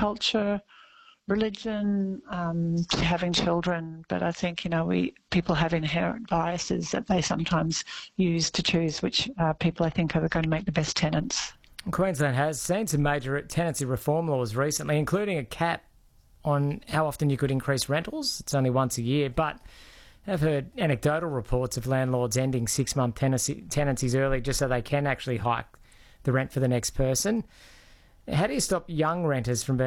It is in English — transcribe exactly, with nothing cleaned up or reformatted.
culture, religion, um, to having children. But I think, you know, we people have inherent biases that they sometimes use to choose which uh, people I think are going to make the best tenants. Queensland has seen some major tenancy reform laws recently, including a cap on how often you could increase rentals. It's only once a year, but I've heard anecdotal reports of landlords ending six-month tenancy, tenancies early just so they can actually hike the rent for the next person. How do you stop young renters from being